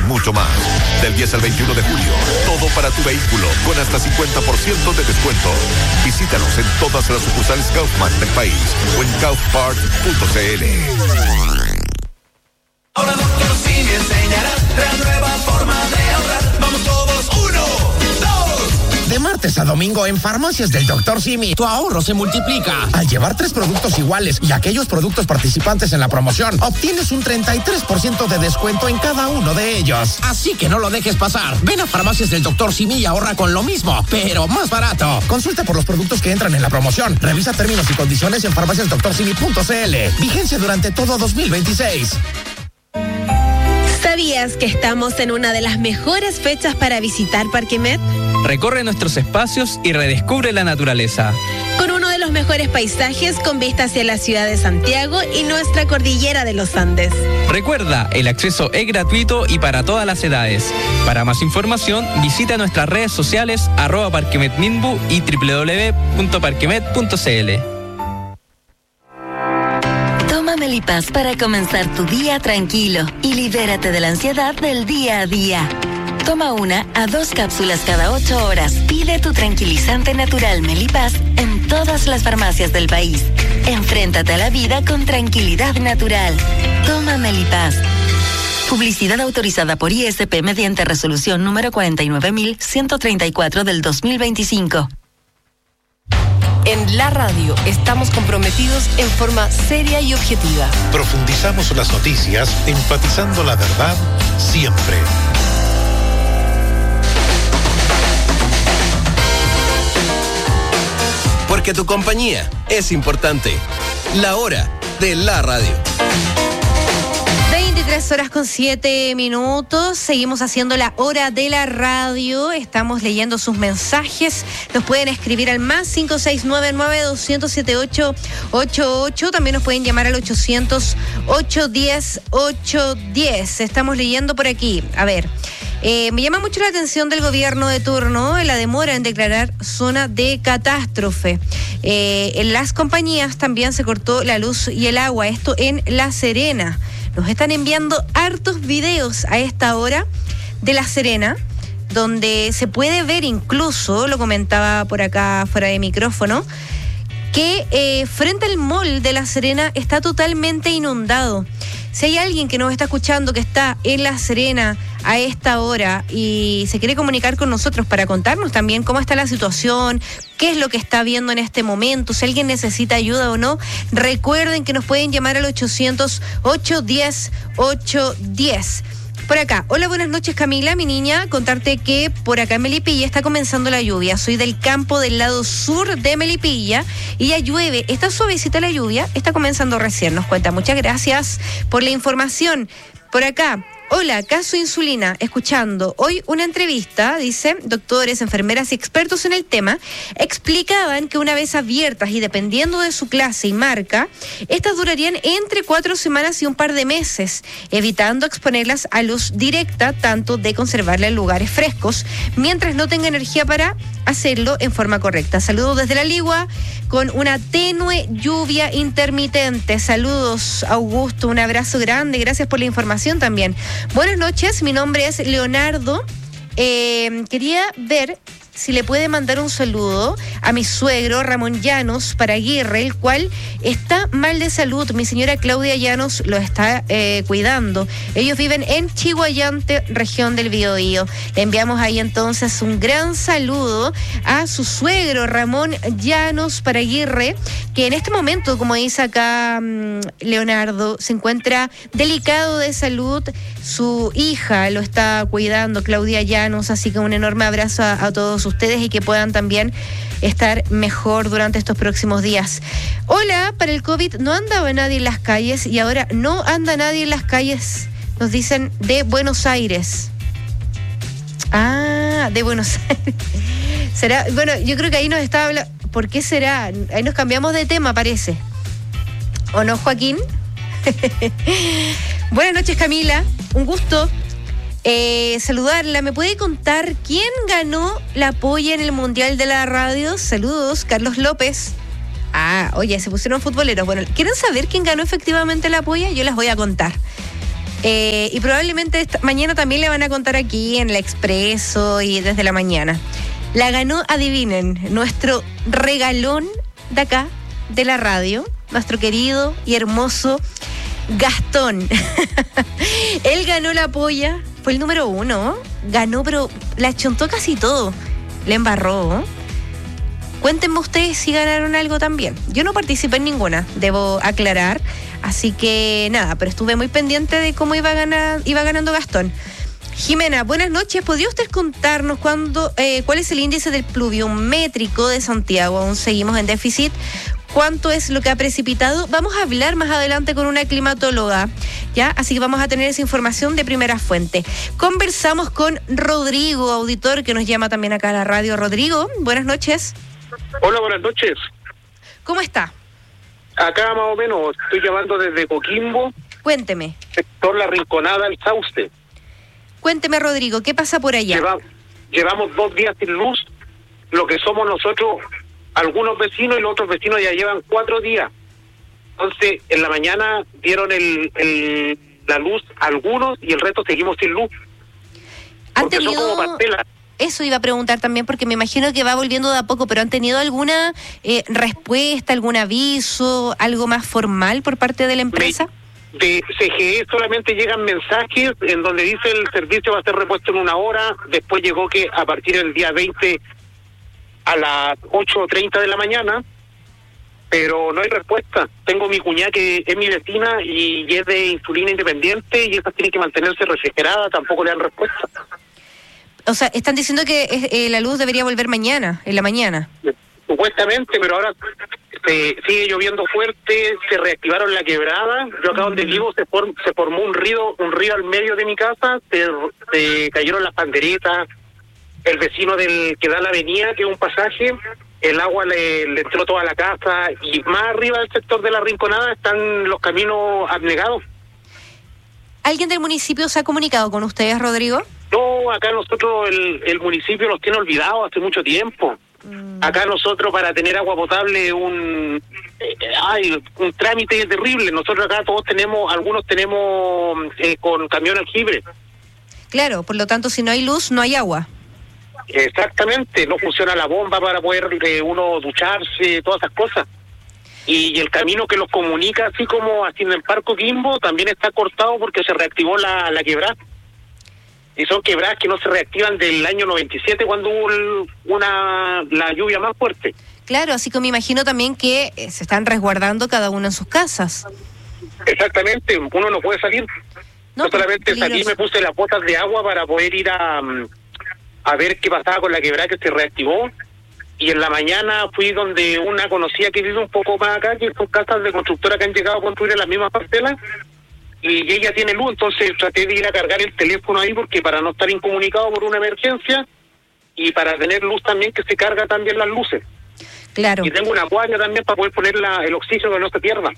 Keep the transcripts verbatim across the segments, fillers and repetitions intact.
mucho más. Del diez al veintiuno de julio, todo para tu vehículo con hasta cincuenta por ciento de descuento. Visítanos en todas las sucursales Kaufman del país o en kaufpart punto c l. Ahora doctor Simi enseñará la nueva forma de ahorrar. Vamos todos, uno, dos. De martes a domingo en Farmacias del doctor Simi, tu ahorro se multiplica. Al llevar tres productos iguales y aquellos productos participantes en la promoción, obtienes un treinta y tres por ciento de descuento en cada uno de ellos. Así que no lo dejes pasar. Ven a Farmacias del doctor Simi y ahorra con lo mismo, pero más barato. Consulta por los productos que entran en la promoción. Revisa términos y condiciones en farmacias doctor simi punto c l. Vigencia durante todo dos mil veintiséis. ¿Sabías que estamos en una de las mejores fechas para visitar Parque Met? Recorre nuestros espacios y redescubre la naturaleza. Con uno de los mejores paisajes con vista hacia la ciudad de Santiago y nuestra cordillera de los Andes. Recuerda, el acceso es gratuito y para todas las edades. Para más información, visita nuestras redes sociales arroba parquemetminbu y doble u doble u doble u punto parquemet punto c l. Toma Melipaz para comenzar tu día tranquilo y libérate de la ansiedad del día a día. Toma una a dos cápsulas cada ocho horas. Pide tu tranquilizante natural Melipaz en todas las farmacias del país. Enfréntate a la vida con tranquilidad natural. Toma Melipaz. Publicidad autorizada por I S P mediante resolución número cuarenta y nueve mil ciento treinta y cuatro del dos mil veinticinco. En la radio estamos comprometidos en forma seria y objetiva. Profundizamos las noticias, enfatizando la verdad siempre. Porque tu compañía es importante. La hora de la radio. veintitrés horas con siete minutos. Seguimos haciendo la hora de la radio. Estamos leyendo sus mensajes. Nos pueden escribir al más cinco seis nueve nueve, dos cero siete, ocho ocho ocho. También nos pueden llamar al ochocientos, ochocientos diez, ochocientos diez. Estamos leyendo por aquí. A ver. Eh, me llama mucho la atención del gobierno de turno la demora en declarar zona de catástrofe. Eh, en las compañías también se cortó la luz y el agua, esto en La Serena. Nos están enviando hartos videos a esta hora de La Serena, donde se puede ver incluso, lo comentaba por acá fuera de micrófono, que eh, frente al mall de La Serena está totalmente inundado. Si hay alguien que nos está escuchando que está en La Serena a esta hora y se quiere comunicar con nosotros para contarnos también cómo está la situación, qué es lo que está viendo en este momento, si alguien necesita ayuda o no, recuerden que nos pueden llamar al ochocientos, ochocientos diez, ochocientos diez. Por acá, hola, buenas noches Camila, mi niña, contarte que por acá en Melipilla está comenzando la lluvia. Soy del campo del lado sur de Melipilla y ya llueve, está suavecita la lluvia, está comenzando recién, nos cuenta. Muchas gracias por la información. Por acá, hola, caso insulina, escuchando hoy una entrevista, dice, doctores, enfermeras y expertos en el tema, explicaban que una vez abiertas y dependiendo de su clase y marca, estas durarían entre cuatro semanas y un par de meses, evitando exponerlas a luz directa, tanto de conservarla en lugares frescos, mientras no tenga energía para hacerlo en forma correcta. Saludos desde La Ligua, con una tenue lluvia intermitente. Saludos, Augusto, un abrazo grande, gracias por la información también. Buenas noches, mi nombre es Leonardo. Eh, quería ver si le puede mandar un saludo a mi suegro Ramón Llanos Paraguirre, el cual está mal de salud. Mi señora Claudia Llanos lo está eh, cuidando. Ellos viven en Chihuayante, región del Biobío. Le enviamos ahí entonces un gran saludo a su suegro Ramón Llanos Paraguirre, que en este momento, como dice acá um, Leonardo, se encuentra delicado de salud. Su hija lo está cuidando, Claudia Llanos, así que un enorme abrazo a, a todos ustedes y que puedan también estar mejor durante estos próximos días. Hola, para el COVID no andaba nadie en las calles y ahora no anda nadie en las calles, nos dicen de Buenos Aires. Ah, de Buenos Aires. Será, bueno, yo creo que ahí nos está hablando. ¿Por qué será? Ahí nos cambiamos de tema, parece. ¿O no, Joaquín? Buenas noches, Camila. Un gusto eh, saludarla. ¿Me puede contar quién ganó la polla en el Mundial de la Radio? Saludos, Carlos López. Ah, oye, se pusieron futboleros. Bueno, ¿quieren saber quién ganó efectivamente la polla? Yo les voy a contar. Eh, y probablemente esta, mañana también le van a contar aquí en la Expreso y desde la mañana. La ganó, adivinen, nuestro regalón de acá, de la radio, nuestro querido y hermoso Gastón. Él ganó la polla, fue el número uno, ganó, pero la chontó casi todo, le embarró. Cuéntenme ustedes si ganaron algo también. Yo no participé en ninguna, debo aclarar, así que nada, pero estuve muy pendiente de cómo iba, a ganar, iba ganando Gastón. Jimena, buenas noches. ¿Podría usted contarnos cuándo, eh, cuál es el índice del pluviométrico de Santiago? Aún seguimos en déficit. ¿Cuánto es lo que ha precipitado? Vamos a hablar más adelante con una climatóloga, ¿ya? Así que vamos a tener esa información de primera fuente. Conversamos con Rodrigo, auditor, que nos llama también acá a la radio. Rodrigo, buenas noches. Hola, buenas noches. ¿Cómo está? Acá más o menos, estoy llamando desde Coquimbo. Cuénteme. Sector La Rinconada, El Sauce. Cuénteme, Rodrigo, ¿qué pasa por allá? Lleva, llevamos dos días sin luz, lo que somos nosotros, algunos vecinos, y los otros vecinos ya llevan cuatro días. Entonces, en la mañana dieron el, el, la luz a algunos y el resto seguimos sin luz. ¿Han Porque tenido... son como parcelas. Eso iba a preguntar también, porque me imagino que va volviendo de a poco, pero ¿han tenido alguna eh, respuesta, algún aviso, algo más formal por parte de la empresa? De C G E solamente llegan mensajes en donde dice el servicio va a ser repuesto en una hora. Después llegó que a partir del día veinte a las ocho treinta de la mañana, pero no hay respuesta. Tengo mi cuñada que es mi vecina y es de insulina independiente y esa tiene que mantenerse refrigerada, tampoco le dan respuesta. O sea, están diciendo que eh, la luz debería volver mañana, en la mañana. Supuestamente, pero ahora se sigue lloviendo fuerte, se reactivaron la quebrada. Yo acá donde vivo se, form, se formó un río, un río al medio de mi casa, se, se cayeron las panderetas, el vecino del que da la avenida, que es un pasaje, el agua le, le entró toda la casa, y más arriba del sector de La Rinconada están los caminos abnegados. ¿Alguien del municipio se ha comunicado con ustedes, Rodrigo? No, acá nosotros el, el municipio los tiene olvidados hace mucho tiempo. Acá nosotros para tener agua potable un eh, ay, un trámite terrible. Nosotros acá todos tenemos, algunos tenemos eh, con camión aljibe. Claro, por lo tanto si no hay luz, no hay agua. Exactamente, no funciona la bomba para poder eh, uno ducharse, todas esas cosas. Y, y el camino que los comunica, así como haciendo en Parco Quimbo, también está cortado porque se reactivó la, la quebrada. Y son quebradas que no se reactivan del año noventa y siete cuando hubo el, una la lluvia más fuerte. Claro, así que me imagino también que eh, se están resguardando cada uno en sus casas. Exactamente, uno no puede salir. No, no solamente salí, me puse las botas de agua para poder ir a, a ver qué pasaba con la quebrada que se reactivó. Y en la mañana fui donde una conocida que vive un poco más acá, que son casas de constructora que han llegado a construir en las mismas parcelas. Y ella tiene luz, entonces traté de ir a cargar el teléfono ahí porque para no estar incomunicado por una emergencia y para tener luz también, que se carga también las luces. Claro. Y tengo una guaya también para poder poner la, el oxígeno que no se pierda.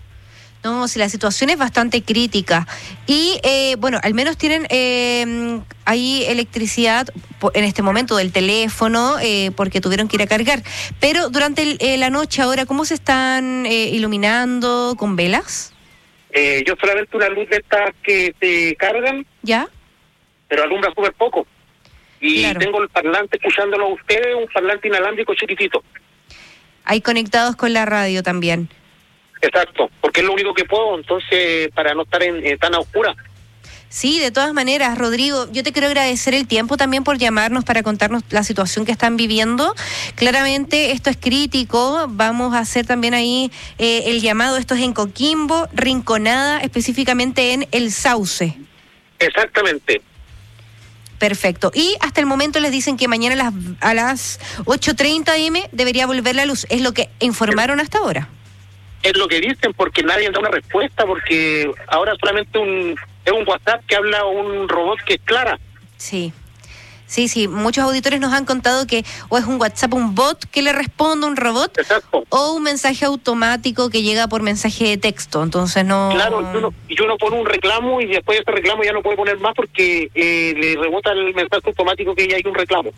No, si la situación es bastante crítica. Y eh, bueno, al menos tienen eh, ahí electricidad en este momento del teléfono eh, porque tuvieron que ir a cargar. Pero durante el, eh, la noche ahora, ¿cómo se están eh, iluminando? ¿Con velas? Eh, yo solamente una luz de estas que se cargan, ¿ya? Pero alumbra súper poco. Y claro, tengo el parlante escuchándolo a ustedes, un parlante inalámbrico chiquitito. Ahí conectados con la radio también. Exacto, porque es lo único que puedo, entonces, para no estar en, eh, tan a oscura. Sí, de todas maneras, Rodrigo, yo te quiero agradecer el tiempo también por llamarnos para contarnos la situación que están viviendo. Claramente esto es crítico, vamos a hacer también ahí eh, el llamado, esto es en Coquimbo, Rinconada, específicamente en El Sauce. Exactamente. Perfecto. Y hasta el momento les dicen que mañana a las, a las ocho treinta eme debería volver la luz, es lo que informaron hasta ahora. Es lo que dicen, porque nadie da una respuesta, porque ahora solamente un es un WhatsApp que habla un robot que es Clara. Sí, sí, sí. Muchos auditores nos han contado que o es un WhatsApp, un bot que le responde, un robot. Exacto. O un mensaje automático que llega por mensaje de texto. Entonces no... Claro, y uno, y uno pone un reclamo y después de ese reclamo ya no puede poner más porque eh, le rebota el mensaje automático que ya hay un reclamo.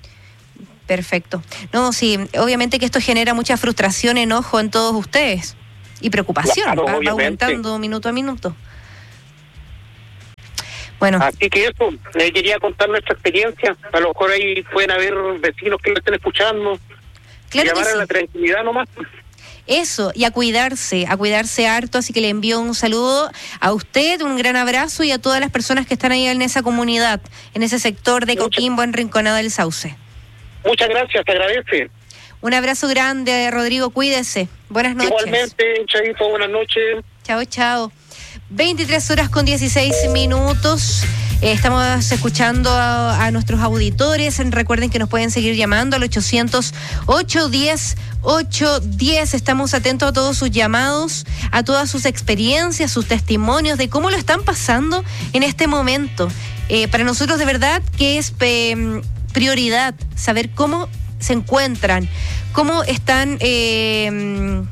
Perfecto. No, sí, obviamente que esto genera mucha frustración, enojo en todos ustedes y preocupación. Claro, va, va obviamente. aumentando minuto a minuto. Bueno. Así que eso, eh, quería contar nuestra experiencia. A lo mejor ahí pueden haber vecinos que lo estén escuchando. Claro llamar que sí. a la tranquilidad nomás. Eso, y a cuidarse, a cuidarse harto, así que le envío un saludo a usted, un gran abrazo y a todas las personas que están ahí en esa comunidad, en ese sector de Coquimbo, en Rinconada del Sauce. Muchas gracias, te agradece. Un abrazo grande, Rodrigo, cuídese. Buenas noches. Igualmente, Chaito, buenas noches. Chao, chao. veintitrés horas con dieciséis minutos. Eh, estamos escuchando a, a nuestros auditores. Recuerden que nos pueden seguir llamando al ochocientos, ochocientos diez, ochocientos diez. Estamos atentos a todos sus llamados, a todas sus experiencias, sus testimonios de cómo lo están pasando en este momento. Eh, para nosotros de verdad que es eh, prioridad saber cómo se encuentran, cómo están eh,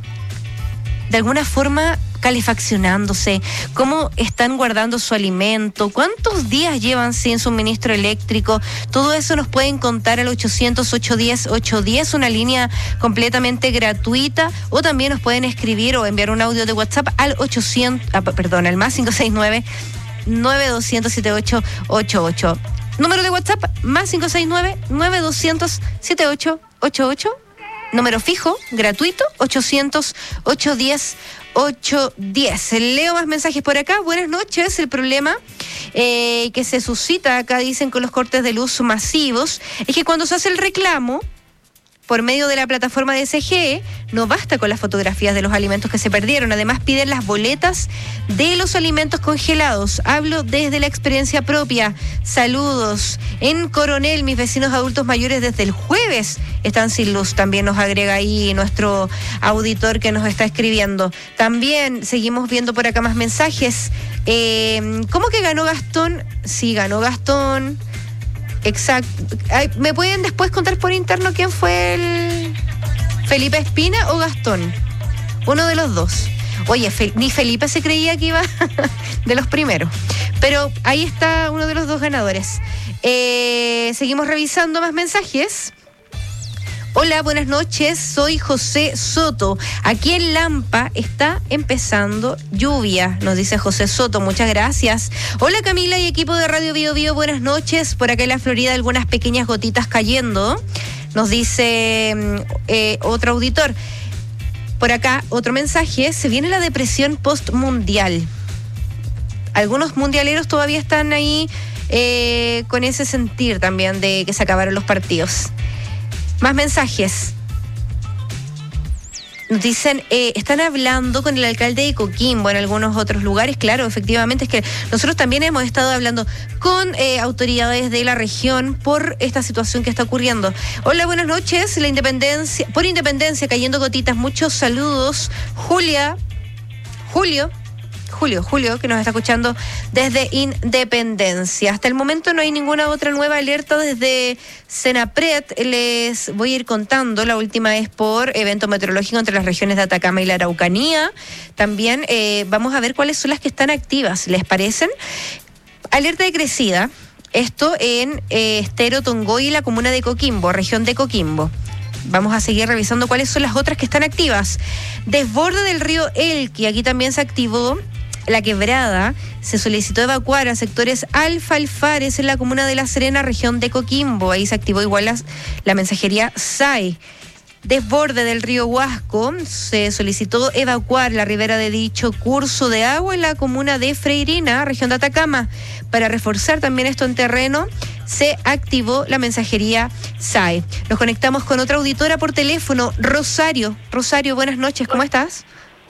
de alguna forma calefaccionándose, cómo están guardando su alimento, cuántos días llevan sin suministro eléctrico. Todo eso nos pueden contar al ochocientos, ochocientos diez, ochocientos diez, una línea completamente gratuita, o también nos pueden escribir o enviar un audio de WhatsApp al ochocientos, ah, perdón, al más cinco seis nueve, nueve dos cero cero, siete ocho ocho ocho. Número de WhatsApp, más cinco seis nueve, nueve dos cero cero, siete ocho ocho ocho. Número fijo, gratuito, ochocientos, ochocientos diez, ochocientos diez. Leo más mensajes por acá. Buenas noches. El problema eh, que se suscita acá, dicen, con los cortes de luz masivos, es que cuando se hace el reclamo por medio de la plataforma de S G E, no basta con las fotografías de los alimentos que se perdieron. Además, piden las boletas de los alimentos congelados. Hablo desde la experiencia propia. Saludos. En Coronel, mis vecinos adultos mayores desde el jueves están sin luz. También nos agrega ahí nuestro auditor que nos está escribiendo. También seguimos viendo por acá más mensajes. Eh, ¿Cómo que ganó Gastón? Sí, ganó Gastón. Exacto. Ay, ¿me pueden después contar por interno quién fue el Felipe Espina o Gastón? Uno de los dos. Oye, Fe, ni Felipe se creía que iba de los primeros. Pero ahí está uno de los dos ganadores. Eh, seguimos revisando más mensajes. Hola, buenas noches, soy José Soto. Aquí en Lampa está empezando lluvia, nos dice José Soto, muchas gracias. Hola Camila y equipo de Radio Bio Bio, buenas noches. Por acá en la Florida algunas pequeñas gotitas cayendo, nos dice eh, otro auditor. Por acá otro mensaje, se viene la depresión postmundial. Algunos mundialeros todavía están ahí eh, con ese sentir también de que se acabaron los partidos. Más mensajes. Nos dicen, eh, están hablando con el alcalde de Coquimbo en algunos otros lugares. Claro, efectivamente, es que nosotros también hemos estado hablando con eh, autoridades de la región por esta situación que está ocurriendo. Hola, buenas noches. La Independencia, por Independencia, cayendo gotitas. Muchos saludos. Julia, Julio. Julio, Julio, que nos está escuchando desde Independencia. Hasta el momento no hay ninguna otra nueva alerta desde Senapred. Les voy a ir contando. La última es por evento meteorológico entre las regiones de Atacama y la Araucanía. También eh, vamos a ver cuáles son las que están activas. ¿Les parecen? Alerta de crecida. Esto en eh, Estero, Tongoy y la comuna de Coquimbo, región de Coquimbo. Vamos a seguir revisando cuáles son las otras que están activas. Desborde del río Elqui. Aquí también se activó La Quebrada. Se solicitó evacuar a sectores Alfalfares en la comuna de La Serena, región de Coquimbo. Ahí se activó igual la, la mensajería S A E. Desborde del río Huasco. Se solicitó evacuar la ribera de dicho curso de agua en la comuna de Freirina, región de Atacama. Para reforzar también esto en terreno, se activó la mensajería S A E. Nos conectamos con otra auditora por teléfono, Rosario. Rosario, buenas noches, ¿cómo estás?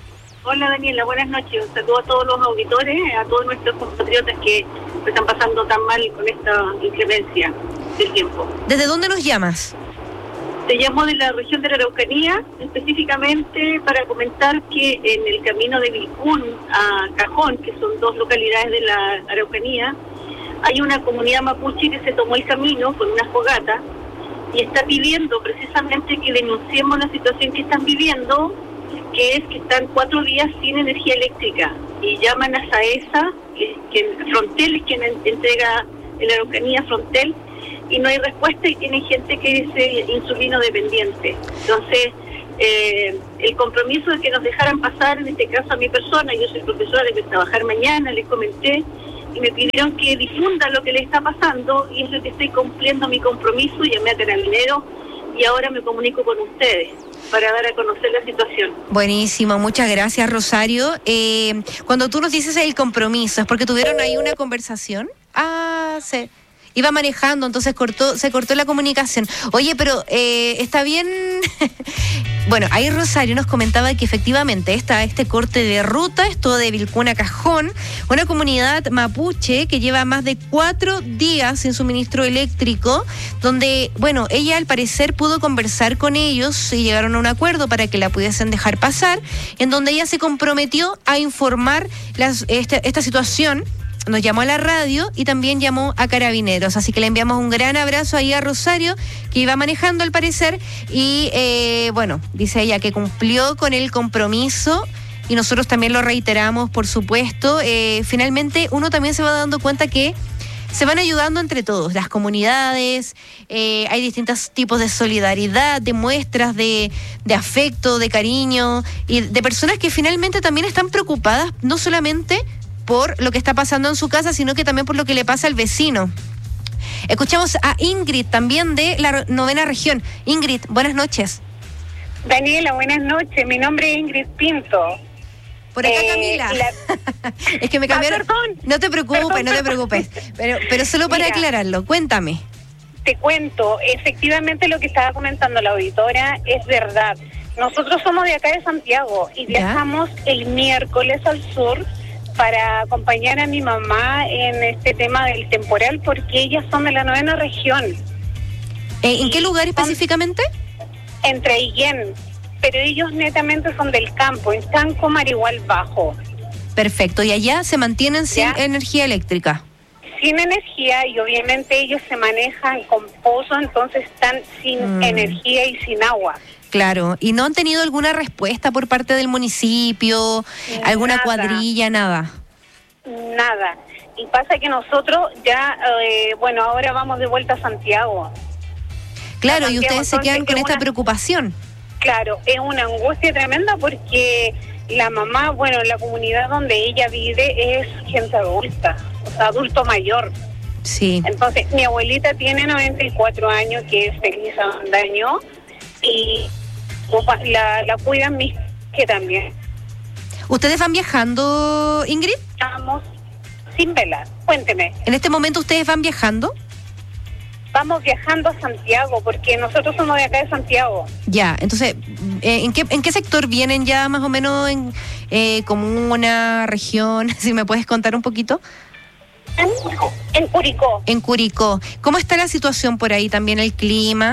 Hola Daniela, buenas noches. Un saludo a todos los auditores, a todos nuestros compatriotas que se están pasando tan mal con esta inclemencia del tiempo. ¿Desde dónde nos llamas? Te llamo de la región de la Araucanía, específicamente para comentar que en el camino de Vilcún a Cajón, que son dos localidades de la Araucanía, hay una comunidad mapuche que se tomó el camino con una fogata y está pidiendo precisamente que denunciemos la situación que están viviendo, que es que están cuatro días sin energía eléctrica y llaman a SAESA, que, que Frontel es quien entrega en la Araucanía, Frontel, y no hay respuesta y tienen gente que es eh, insulino dependiente. Entonces, eh, el compromiso de que nos dejaran pasar, en este caso a mi persona, yo soy profesora, de trabajar mañana, les comenté, y me pidieron que difunda lo que le está pasando, y es lo que estoy cumpliendo mi compromiso. Llamé a Carabineros y ahora me comunico con ustedes para dar a conocer la situación. Buenísimo, muchas gracias, Rosario. Eh, cuando tú nos dices el compromiso, ¿es porque tuvieron ahí una conversación? Ah, sí. Iba manejando, entonces cortó, se cortó la comunicación. Oye, pero eh, está bien. Bueno, ahí Rosario nos comentaba que efectivamente está este corte de ruta, esto de Vilcún a Cajón, una comunidad mapuche que lleva más de cuatro días sin suministro eléctrico, donde, bueno, ella al parecer pudo conversar con ellos y llegaron a un acuerdo para que la pudiesen dejar pasar, en donde ella se comprometió a informar las, esta, esta situación. Nos llamó a la radio y también llamó a Carabineros, así que le enviamos un gran abrazo ahí a Rosario, que iba manejando al parecer, y eh, bueno, dice ella que cumplió con el compromiso y nosotros también lo reiteramos, por supuesto. Eh, finalmente uno también se va dando cuenta que se van ayudando entre todos, las comunidades, eh, hay distintos tipos de solidaridad, de muestras de, de afecto, de cariño, y de personas que finalmente también están preocupadas, no solamente por lo que está pasando en su casa, sino que también por lo que le pasa al vecino. Escuchamos a Ingrid, también de la novena región. Ingrid, buenas noches. Daniela, buenas noches. Mi nombre es Ingrid Pinto. Por acá, eh, Camila. La... es que me cambiaron. Ah, perdón. No te preocupes, perdón, no te preocupes. Pero, pero solo para Mira, aclararlo, cuéntame. Te cuento, efectivamente lo que estaba comentando la auditora es verdad. Nosotros somos de acá de Santiago y viajamos ¿Ya? el miércoles al sur para acompañar a mi mamá en este tema del temporal, porque ellas son de la novena región. Eh, ¿En qué lugar específicamente? En Traiguén, pero ellos netamente son del campo, en Tanco Marigual Bajo. Perfecto, y allá se mantienen sin ¿Ya? energía eléctrica. Sin energía, y obviamente ellos se manejan con pozo, entonces están sin mm. energía y sin agua. Claro, ¿y no han tenido alguna respuesta por parte del municipio, alguna nada, cuadrilla, nada? Nada. Y pasa que nosotros ya, eh, bueno, ahora vamos de vuelta a Santiago. Claro, a Santiago, y ustedes se quedan con esta una, preocupación. Claro, es una angustia tremenda porque la mamá, bueno, la comunidad donde ella vive es gente adulta, o sea, adulto mayor. Sí. Entonces, mi abuelita tiene noventa y cuatro años, que es Feliz Avendaño, y La, la cuidan mis que también. ¿Ustedes van viajando, Ingrid? Estamos sin velar. Cuénteme. ¿En este momento ustedes van viajando? Vamos viajando a Santiago, porque nosotros somos de acá de Santiago. Ya, entonces, eh, ¿en qué en qué sector vienen ya más o menos? ¿En eh, comuna, región? Si me puedes contar un poquito. En, en Curicó. En Curicó. ¿Cómo está la situación por ahí? También el clima.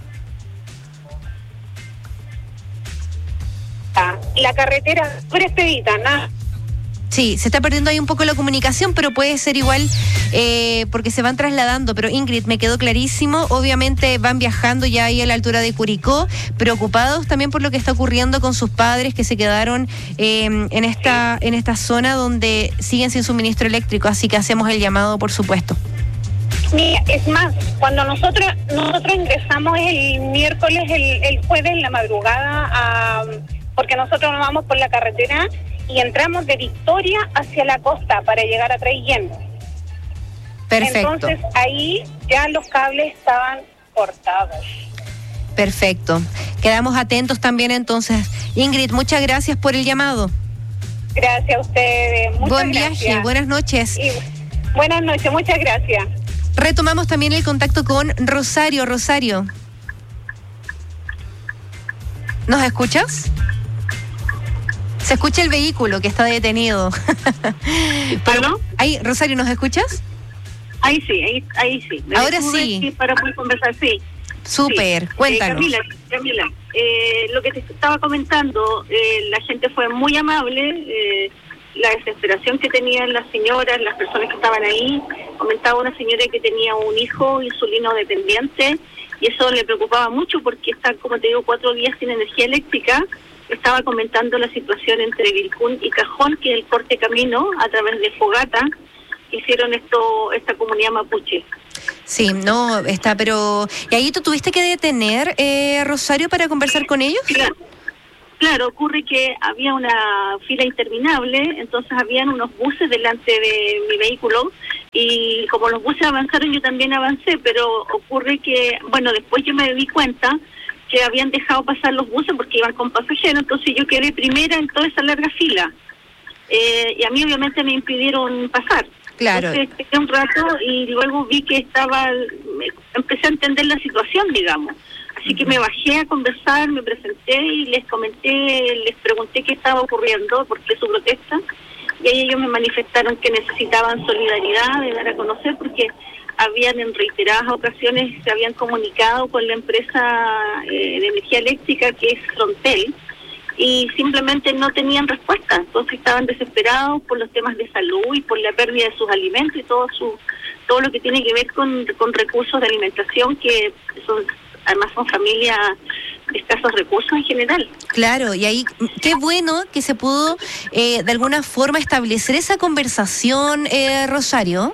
La carretera súper expedita, ¿no? Sí, se está perdiendo ahí un poco la comunicación, pero puede ser igual eh, porque se van trasladando. Pero Ingrid, me quedó clarísimo, obviamente van viajando ya ahí a la altura de Curicó, preocupados también por lo que está ocurriendo con sus padres que se quedaron eh, en esta en esta zona donde siguen sin suministro eléctrico, así que hacemos el llamado, por supuesto. Mira, es más, cuando nosotros nosotros ingresamos el miércoles, el, el jueves en la madrugada, a, porque nosotros nos vamos por la carretera y entramos de Victoria hacia la costa para llegar a Traiguén. Perfecto. Entonces ahí ya los cables estaban cortados. Perfecto. Quedamos atentos también entonces. Ingrid, muchas gracias por el llamado. Gracias a ustedes. Muchas Buen gracias. viaje, buenas noches. Y buenas noches, muchas gracias. Retomamos también el contacto con Rosario. Rosario, ¿nos escuchas? Se escucha el vehículo que está detenido. ¿Perdón? Ahí, Rosario, ¿nos escuchas? Ahí sí, ahí, ahí sí. Me Ahora sí. Para poder conversar, sí. Súper, sí. Cuéntanos. Eh, Camila, Camila eh, lo que te estaba comentando, eh, la gente fue muy amable, eh, la desesperación que tenían las señoras, las personas que estaban ahí. Comentaba una señora que tenía un hijo insulino dependiente y eso le preocupaba mucho porque está, como te digo, cuatro días sin energía eléctrica. Estaba comentando la situación entre Vilcún y Cajón, que es el corte camino a través de Fogata, hicieron esto esta comunidad mapuche. Sí, no, está, pero... ¿Y ahí tú tuviste que detener, eh, Rosario, para conversar con ellos? Claro, Claro, ocurre que había una fila interminable, entonces habían unos buses delante de mi vehículo y como los buses avanzaron yo también avancé, pero ocurre que, bueno, después yo me di cuenta que habían dejado pasar los buses porque iban con pasajeros, entonces yo quedé primera en toda esa larga fila. Eh, y a mí obviamente me impidieron pasar. Claro. Entonces esperé un rato y luego vi que estaba, empecé a entender la situación, digamos. Así que me bajé a conversar, me presenté y les comenté, les pregunté qué estaba ocurriendo, por qué su protesta. Y ahí ellos me manifestaron que necesitaban solidaridad, de dar a conocer, porque habían en reiteradas ocasiones, se habían comunicado con la empresa eh, de energía eléctrica que es Frontel, y simplemente no tenían respuesta. Entonces estaban desesperados por los temas de salud y por la pérdida de sus alimentos y todo su todo lo que tiene que ver con, con recursos de alimentación, que son además son familias de escasos recursos en general. Claro, y ahí qué bueno que se pudo eh, de alguna forma establecer esa conversación, eh, Rosario,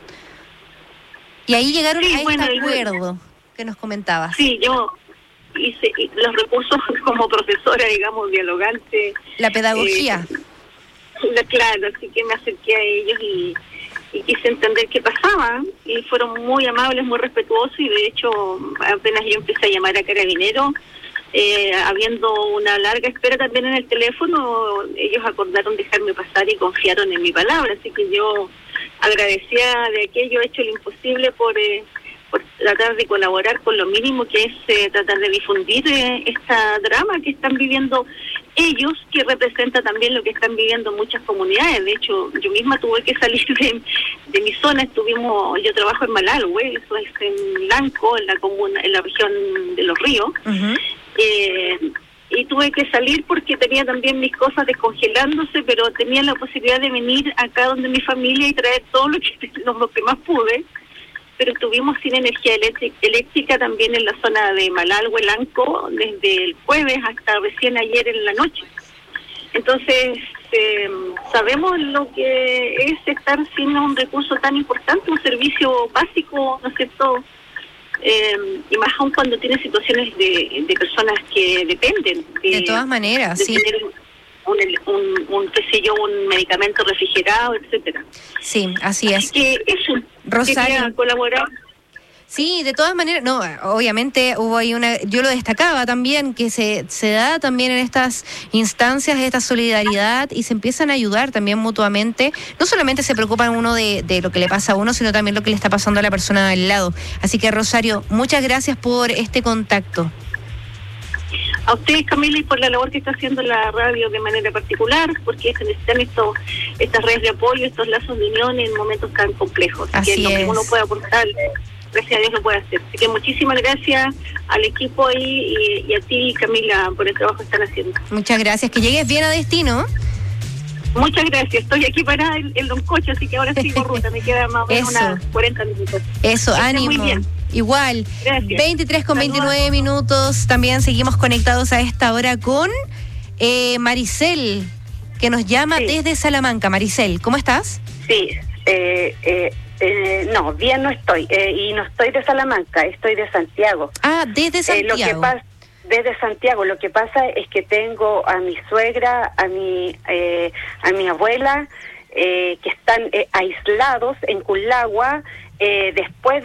y ahí llegaron sí, a bueno, este acuerdo que nos comentabas. Sí, yo hice los recursos como profesora, digamos, dialogante. La pedagogía. Eh, la, claro, así que me acerqué a ellos y, y quise entender qué pasaba, y fueron muy amables, muy respetuosos, y de hecho apenas yo empecé a llamar a Carabineros, eh, habiendo una larga espera también en el teléfono, ellos acordaron dejarme pasar y confiaron en mi palabra, así que yo agradecía de aquello, he hecho lo imposible por... Eh, por tratar de colaborar con lo mínimo que es eh, tratar de difundir eh, esta drama que están viviendo ellos, que representa también lo que están viviendo muchas comunidades. De hecho, yo misma tuve que salir de, de mi zona, estuvimos, yo trabajo en Malalhue, eso es en Lanco, en la comuna, en la región de Los Ríos, uh-huh. eh, y tuve que salir porque tenía también mis cosas descongelándose, pero tenía la posibilidad de venir acá donde mi familia y traer todo lo que, lo que más pude. Pero estuvimos sin energía eléctrica también en la zona de Malalhue, Lanco, desde el jueves hasta recién ayer en la noche. Entonces, eh, sabemos lo que es estar sin un recurso tan importante, un servicio básico, ¿no es cierto? Eh, y más aún cuando tiene situaciones de, de personas que dependen. De, de todas maneras, de sí. Tener un, un, un, qué sé yo, un medicamento refrigerado, etcétera. Sí, así es. Así que eso, Rosario, quería colaborar. Sí, de todas maneras, no, obviamente hubo ahí una, yo lo destacaba también, que se, se da también en estas instancias esta solidaridad y se empiezan a ayudar también mutuamente. No solamente se preocupan uno de, de lo que le pasa a uno, sino también lo que le está pasando a la persona al lado. Así que, Rosario, muchas gracias por este contacto. A ustedes, Camila, y por la labor que está haciendo la radio de manera particular, porque se necesitan estos, estas redes de apoyo, estos lazos de unión en momentos tan complejos. Así, Así que es. Lo que uno puede aportar, gracias a Dios lo puede hacer. Así que muchísimas gracias al equipo ahí y, y a ti, Camila, por el trabajo que están haciendo. Muchas gracias. Que llegues bien a destino. Muchas gracias. Estoy aquí parada en, en Loncocho, así que ahora sigo ruta. Me queda más o menos unas cuarenta minutos. Eso, Está ánimo. Muy bien. Igual, gracias. veintitrés con veintinueve minutos. También seguimos conectados a esta hora con eh, Maricel, que nos llama sí. desde Salamanca. Maricel, ¿cómo estás? Sí, eh, eh, eh, no, bien no estoy. Eh, y no estoy de Salamanca, estoy de Santiago. Ah, desde Santiago. Eh, lo que pasa, desde Santiago, lo que pasa es que tengo a mi suegra, a mi, eh, a mi abuela, eh, que están eh, aislados en Culagua, Eh, después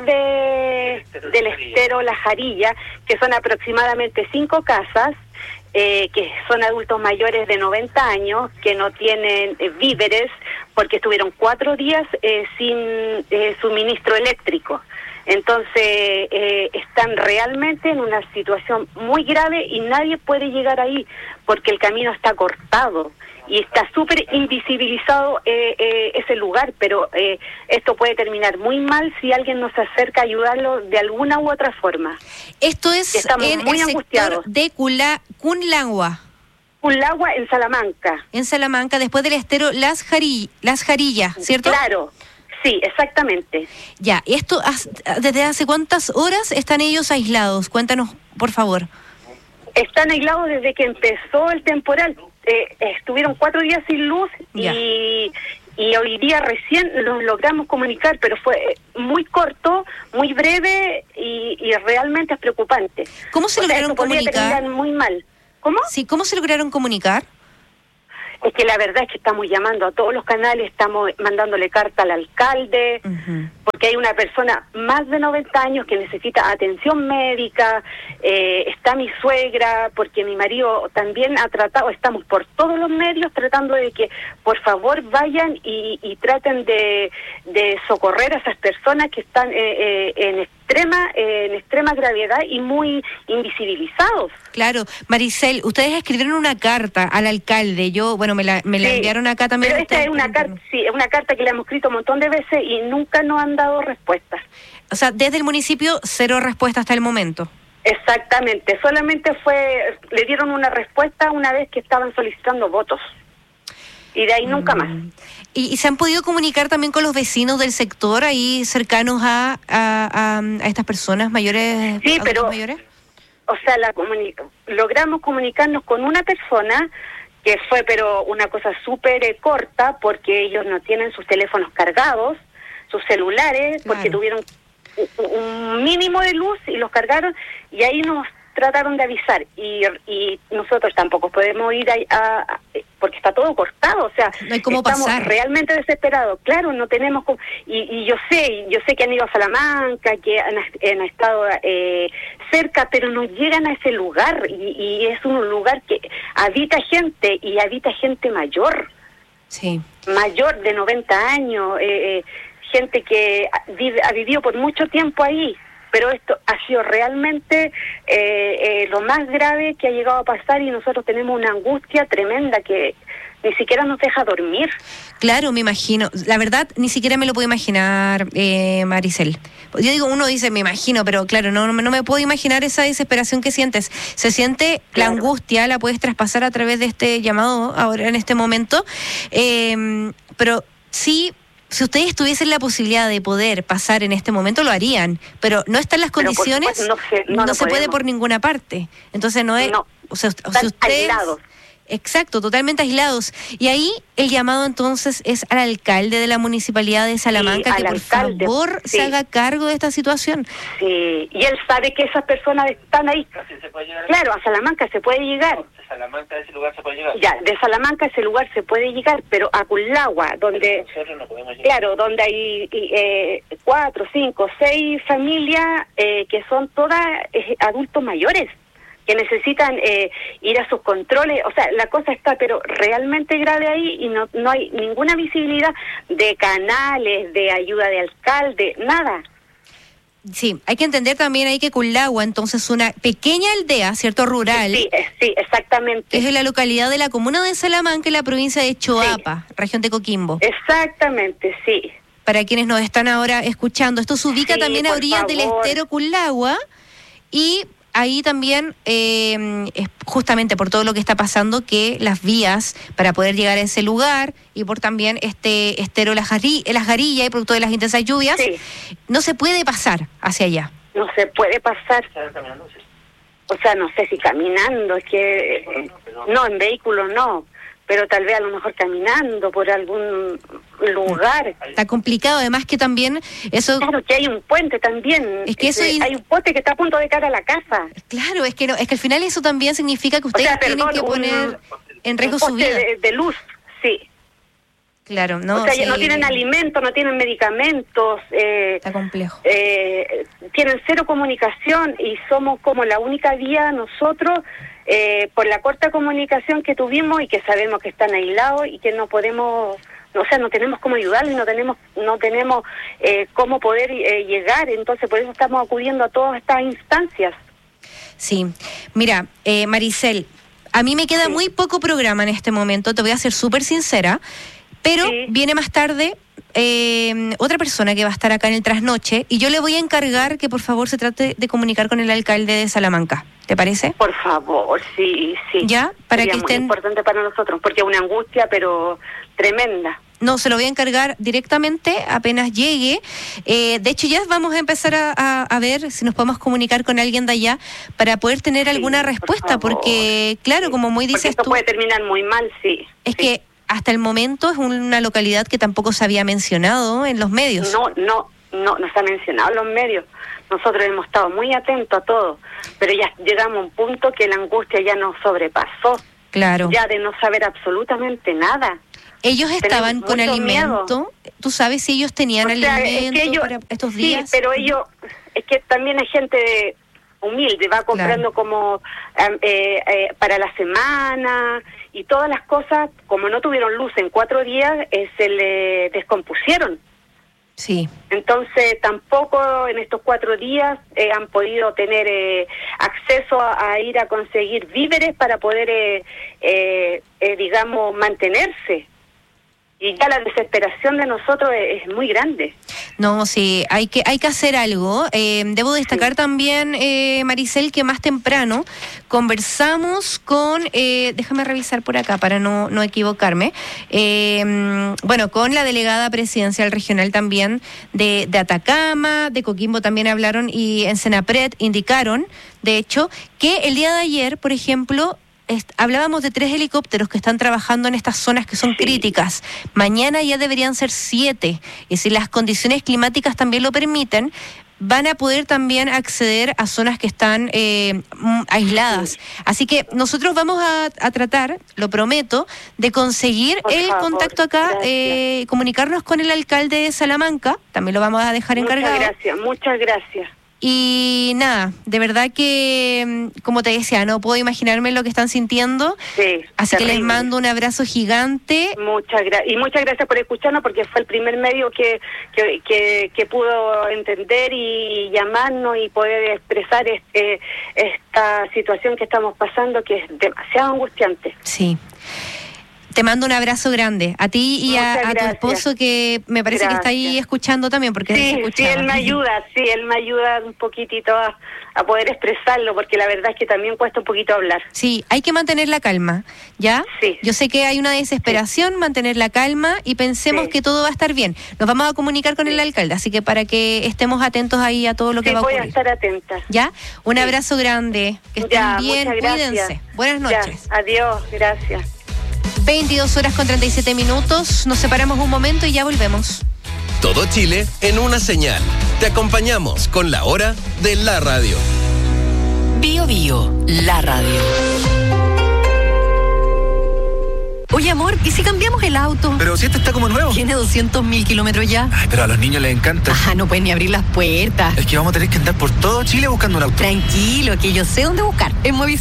de del estero La Jarilla, que son aproximadamente cinco casas, eh, que son adultos mayores de noventa años, que no tienen eh, víveres, porque estuvieron cuatro días eh, sin eh, suministro eléctrico. Entonces, eh, están realmente en una situación muy grave y nadie puede llegar ahí, porque el camino está cortado. Y está súper invisibilizado eh, eh, ese lugar, pero eh, esto puede terminar muy mal si alguien nos acerca a ayudarlo de alguna u otra forma. Esto es Estamos en muy el angustiados. sector de Cula, Cunlagua. Cunlagua en Salamanca. En Salamanca, después del estero Las, Jari, Las Jarillas, ¿cierto? Claro, sí, exactamente. Ya, ¿esto desde hace cuántas horas están ellos aislados? Cuéntanos, por favor. Están aislados desde que empezó el temporal. Eh, estuvieron cuatro días sin luz y, y hoy día recién nos logramos comunicar, pero fue muy corto, muy breve y, y realmente es preocupante. ¿Cómo se o lograron sea, esto podría comunicar? terminar muy mal. ¿Cómo? Sí, ¿cómo se lograron comunicar? Es que la verdad es que estamos llamando a todos los canales, estamos mandándole carta al alcalde, uh-huh. porque hay una persona más de noventa años que necesita atención médica, eh, está mi suegra, porque mi marido también ha tratado, estamos por todos los medios tratando de que por favor vayan y, y traten de, de socorrer a esas personas que están eh, eh, en extrema eh, en extrema gravedad y muy invisibilizados. Claro, Maricel, ustedes escribieron una carta al alcalde, yo, bueno, me la, me la sí, enviaron acá también. Pero esta es una carta, sí, es una carta que le hemos escrito un montón de veces y nunca nos han dado respuestas. O sea, desde el municipio, cero respuesta hasta el momento. Exactamente, solamente fue, le dieron una respuesta una vez que estaban solicitando votos. Y de ahí mm. nunca más. ¿Y, ¿Y se han podido comunicar también con los vecinos del sector ahí cercanos a, a, a, a estas personas mayores? Sí, pero, mayores? o sea, la comuni- logramos comunicarnos con una persona que fue, pero una cosa súper eh, corta, porque ellos no tienen sus teléfonos cargados, sus celulares, porque claro. tuvieron un, un mínimo de luz y los cargaron, y ahí nos trataron de avisar, y, y nosotros tampoco podemos ir a, a, a porque está todo cortado, o sea, no hay cómo estamos pasar. realmente desesperados, claro, no tenemos cómo, y, y yo sé, yo sé que han ido a Salamanca, que han, han estado eh, cerca, pero no llegan a ese lugar, y, y es un lugar que habita gente, y habita gente mayor, sí, mayor de noventa años, eh, eh, gente que vive, ha vivido por mucho tiempo ahí. Pero esto ha sido realmente eh, eh, lo más grave que ha llegado a pasar, y nosotros tenemos una angustia tremenda que ni siquiera nos deja dormir. Claro, me imagino. La verdad, ni siquiera me lo puedo imaginar, eh, Maricel. Yo digo, uno dice, me imagino, pero claro, no, no, no me puedo imaginar esa desesperación que sientes. Se siente claro. La angustia, la puedes traspasar a través de este llamado ahora en este momento, eh, pero sí... Si ustedes tuviesen la posibilidad de poder pasar en este momento, lo harían, pero no están las condiciones, supuesto, no, se, no, no no se puede por ninguna parte. Entonces no es... No, o sea, están si ustedes, aislados. Exacto, totalmente aislados. Y ahí el llamado entonces es al alcalde de la Municipalidad de Salamanca, sí, que por alcalde, favor sí. se haga cargo de esta situación. Sí, y él sabe que esas personas están ahí. Claro, a Salamanca se puede llegar. De Salamanca a ese lugar se puede llegar. Ya, de Salamanca a ese lugar se puede llegar, pero a Cullagua, donde... Nosotros no podemos llegar. Claro, donde hay eh, cuatro, cinco, seis familias eh, que son todas eh, adultos mayores, que necesitan eh, ir a sus controles, o sea, la cosa está pero realmente grave ahí, y no no hay ninguna visibilidad de canales, de ayuda de alcalde, nada. Sí, hay que entender también ahí que Cullagua, entonces una pequeña aldea, ¿cierto? Rural. Sí, sí, exactamente. Es en la localidad de la comuna de Salamanca, en la provincia de Choapa, sí. Región de Coquimbo. Exactamente, sí. Para quienes nos están ahora escuchando, esto se ubica sí, también a orillas del estero Cullagua, y ahí también, eh, es justamente por todo lo que está pasando, que las vías para poder llegar a ese lugar, y por también este estero Las, Gari- Las Garillas, y producto de las intensas lluvias, sí. no se puede pasar hacia allá. No se puede pasar. O sea, no sé si caminando, es que... No, en vehículo no, pero tal vez a lo mejor caminando por algún lugar. Está complicado, además que también eso... Claro, que hay un puente también. Es que eso... Es, hay un puente que está a punto de caer a la casa. Claro, es que no, es que al final eso también significa que ustedes o sea, perdón, tienen que poner un, en riesgo su vida. De, de luz, sí. Claro, no. O sea, sí. no tienen alimentos, no tienen medicamentos. Eh, Está complejo. Eh, tienen cero comunicación, y somos como la única vía nosotros, eh, por la corta comunicación que tuvimos, y que sabemos que están aislados y que no podemos, o sea, no tenemos cómo ayudarles, no tenemos, no tenemos eh, cómo poder eh, llegar. Entonces, por eso estamos acudiendo a todas estas instancias. Sí, mira, eh, Maricel, a mí me queda sí. muy poco programa en este momento. Te voy a ser súper sincera. Pero sí. viene más tarde eh, otra persona que va a estar acá en el trasnoche, y yo le voy a encargar que por favor se trate de comunicar con el alcalde de Salamanca. ¿Te parece? Por favor, sí, sí. ¿Ya? Para Sería que estén... muy importante para nosotros, porque es una angustia, pero tremenda. No, se lo voy a encargar directamente apenas llegue. Eh, de hecho, ya vamos a empezar a, a, a ver si nos podemos comunicar con alguien de allá para poder tener sí, alguna respuesta, por porque, claro, sí. como muy dices porque esto tú... puede terminar muy mal, sí. Es sí. que hasta el momento es una localidad que tampoco se había mencionado en los medios. No, no, no, no se ha mencionado en los medios. Nosotros hemos estado muy atentos a todo, pero ya llegamos a un punto que la angustia ya nos sobrepasó. Claro. Ya de no saber absolutamente nada. Ellos estaban con alimento. Miedo. ¿Tú sabes si ellos tenían o sea, alimento es que ellos, para estos días? Sí, pero ellos, es que también hay gente humilde, va comprando claro. como eh, eh, para la semana y todas las cosas, como no tuvieron luz en cuatro días, eh, se le descompusieron. Sí. Entonces tampoco en estos cuatro días eh, han podido tener eh, acceso a, a ir a conseguir víveres para poder, eh, eh, eh, digamos, mantenerse. Y ya la desesperación de nosotros es, es muy grande. No, sí, hay que hay que hacer algo. Eh, debo destacar sí. también, eh, Maricel, que más temprano conversamos con, eh, déjame revisar por acá para no, no equivocarme, eh, bueno, con la delegada presidencial regional también de, de Atacama, de Coquimbo también hablaron, y en Senapred indicaron, de hecho, que el día de ayer, por ejemplo, hablábamos de tres helicópteros que están trabajando en estas zonas que son sí. críticas. Mañana ya deberían ser siete. Y si las condiciones climáticas también lo permiten, van a poder también acceder a zonas que están eh, aisladas. Sí. Así que nosotros vamos a, a tratar, lo prometo, de conseguir Por el favor, contacto acá, eh, comunicarnos con el alcalde de Salamanca. También lo vamos a dejar muchas encargado. Muchas gracias, muchas gracias. Y nada, de verdad que, como te decía, no puedo imaginarme lo que están sintiendo. Sí, así terrible. Que les mando un abrazo gigante. Muchas gracias. Y muchas gracias por escucharnos, porque fue el primer medio que, que, que, que pudo entender y llamarnos y poder expresar este, esta situación que estamos pasando, que es demasiado angustiante. Sí. Te mando un abrazo grande, a ti y a, a tu esposo, que me parece gracias. Que está ahí escuchando también, porque sí, sí, él me ayuda, sí, él me ayuda un poquitito a, a poder expresarlo, porque la verdad es que también cuesta un poquito hablar. Sí, hay que mantener la calma, ¿ya? Sí. Yo sé que hay una desesperación, sí. mantener la calma y pensemos sí. que todo va a estar bien. Nos vamos a comunicar con sí. el alcalde, así que para que estemos atentos ahí a todo lo que sí, va a ocurrir. voy a estar atenta. ¿Ya? Un sí. abrazo grande, que estén ya, bien, cuídense. Buenas noches. Ya, adiós, gracias. veintidós horas con treinta y siete minutos, nos separamos un momento y ya volvemos. Todo Chile en una señal. Te acompañamos con la hora de la radio. Bio Bio, la radio. Oye, amor, ¿y si cambiamos el auto? Pero si este está como nuevo. Tiene doscientos mil kilómetros ya. Ay, pero a los niños les encanta. Ah, no pueden ni abrir las puertas. Es que vamos a tener que andar por todo Chile buscando un auto. Tranquilo, que yo sé dónde buscar. En Movistar.